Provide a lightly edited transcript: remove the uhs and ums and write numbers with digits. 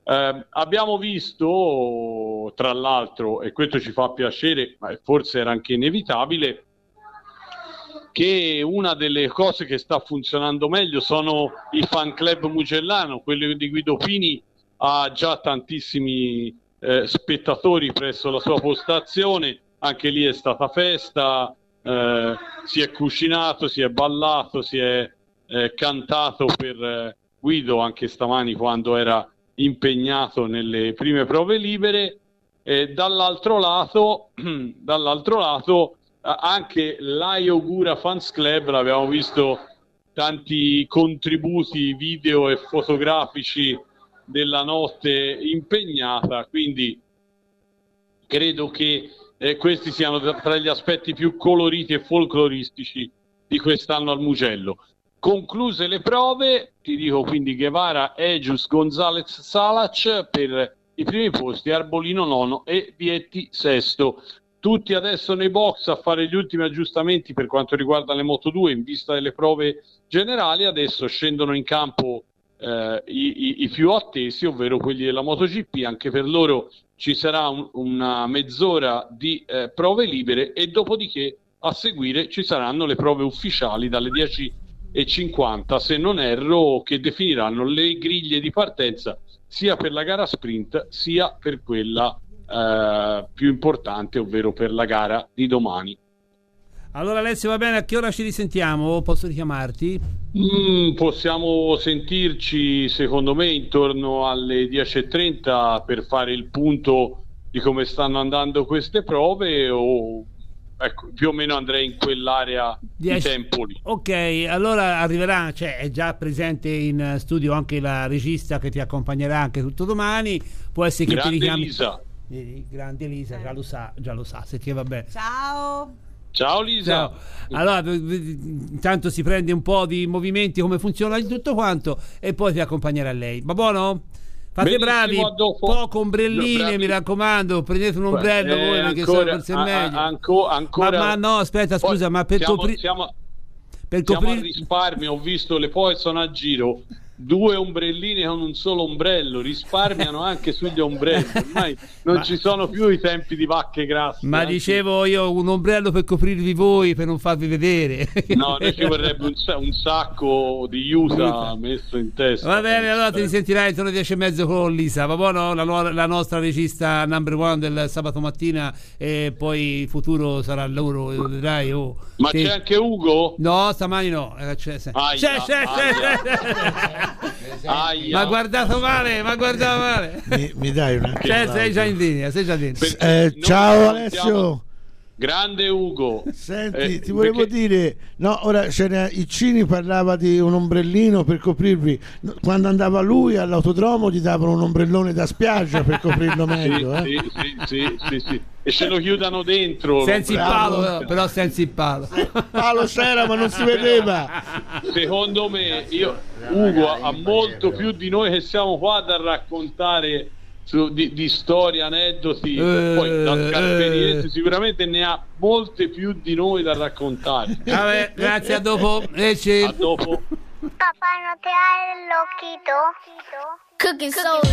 Abbiamo visto, tra l'altro, e questo ci fa piacere, ma forse era anche inevitabile, che una delle cose che sta funzionando meglio sono i fan club Mugellano, quelli di Guido Pini ha già tantissimi spettatori presso la sua postazione, anche lì è stata festa, si è cucinato, si è ballato, si è cantato per Guido anche stamani quando era impegnato nelle prime prove libere. Dall'altro lato anche l'Aiogura Fans Club, l'abbiamo visto, tanti contributi video e fotografici della notte impegnata, quindi credo che questi siano tra gli aspetti più coloriti e folcloristici di quest'anno al Mugello. Concluse le prove, ti dico quindi Guevara, Egius, Gonzalez, Salac per i primi posti, Arbolino nono e Vietti sesto. Tutti adesso nei box a fare gli ultimi aggiustamenti per quanto riguarda le Moto2 in vista delle prove generali. Adesso scendono in campo i più attesi, ovvero quelli della MotoGP. Anche per loro ci sarà una mezz'ora di prove libere e dopodiché a seguire ci saranno le prove ufficiali dalle 10:50, se non erro, che definiranno le griglie di partenza sia per la gara sprint sia per quella più importante, ovvero per la gara di domani. Allora Alessio, va bene, a che ora ci risentiamo? Posso richiamarti? Possiamo sentirci secondo me intorno alle 10:30 per fare il punto di come stanno andando queste prove, o ecco, più o meno andrei in quell'area di tempo lì. Ok, allora arriverà, cioè è già presente in studio anche la regista che ti accompagnerà anche tutto domani. Può essere che grande ti richiami Elisa. Grande Elisa, già lo sa, se ti va bene. Ciao Lisa. Ciao. Allora intanto si prende un po' di movimenti, come funziona tutto quanto, e poi ti accompagnerà lei. Va buono? Fate bravi, poco ombrelline, mi raccomando, prendete un ombrello voi perché forse è meglio. Ancora ma no, aspetta, scusa, ma per siamo coprire al risparmio, ho visto le poi sono a giro. 2 ombrelline con un solo ombrello risparmiano anche sugli ombrelli, ormai non ci sono più i tempi di vacche grasse. Ma dicevo io, un ombrello per coprirvi voi, per non farvi vedere. No, noi ci vorrebbe un sacco di Utah messo in testa. Va bene, allora ti risentirai intorno alle 10:30 con Lisa, va buono? La nostra regista number one del sabato mattina, e poi il futuro sarà loro, vedrai. Ma c'è anche Ugo? No, stamani no. C'è. Ma ha guardato male, mi dai una sei già in linea. Ciao Alessio. Grande Ugo. Senti, ti volevo dire, no, ora il Cini parlava di un ombrellino per coprirvi. Quando andava lui all'autodromo gli davano un ombrellone da spiaggia per coprirlo meglio. Sì. E se lo chiudano dentro senza il palo, però senza il palo. Palo c'era ma non si vedeva. Secondo me Ugo ha molto più di noi che siamo qua da raccontare di storie, aneddoti, poi da scarperiere sicuramente ne ha molte più di noi da raccontare. Vabbè, grazie, a dopo. A dopo. Papà, non ti hai l'occhito? Cooking soul.